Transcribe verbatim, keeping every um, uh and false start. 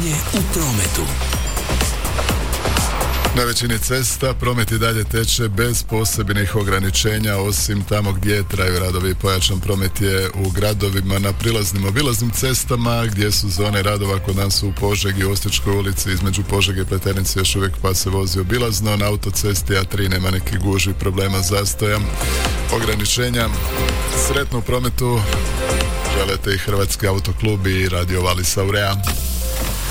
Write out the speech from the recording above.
Stanje u prometu. Na većini cesta promet i dalje teče bez posebnih ograničenja, osim tamo gdje traju radovi. Pojačan promet je u gradovima na prilaznim obilaznim cestama, gdje su zone radova kod nas u Požegi, u Osječkoj ulici, između Požege i Pleternice još uvijek pa se vozi obilazno. Na autocesti A tri nema nekih gužvi, problema, zastoja, ograničenja. Sretno u prometu želite i Hrvatski autoklub i Radio Vali Saurea.